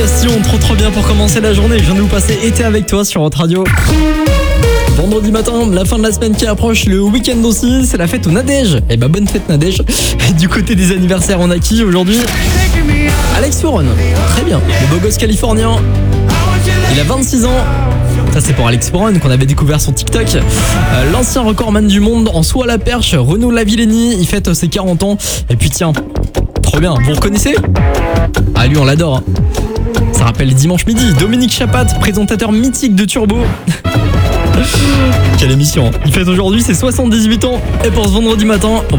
Trop bien pour commencer la journée. Je viens de vous passer été avec toi sur votre radio. Vendredi matin, la fin de la semaine qui approche, le week-end aussi, c'est la fête au Nadège. Eh ben bonne fête Nadège. Du côté des anniversaires, on a qui aujourd'hui? Alex Souron, très bien, le beau gosse californien. Il a 26 ans. Ça c'est pour Alex Souron qu'on avait découvert son TikTok. L'ancien recordman du monde en saut à la perche, Renaud Lavillenie, il fête ses 40 ans. Et puis tiens, trop bien, vous reconnaissez? Ah lui on l'adore hein. Ça rappelle dimanche midi, Dominique Chapat, présentateur mythique de Turbo. Quelle émission. Il fête aujourd'hui ses 78 ans. Et pour ce vendredi matin, on va